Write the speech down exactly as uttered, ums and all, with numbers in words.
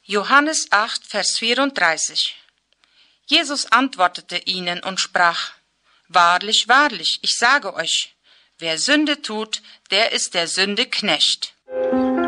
Johannes acht, Vers vierunddreißig. Jesus antwortete ihnen und sprach: Wahrlich, wahrlich, ich sage euch, wer Sünde tut, der ist der Sünde Knecht.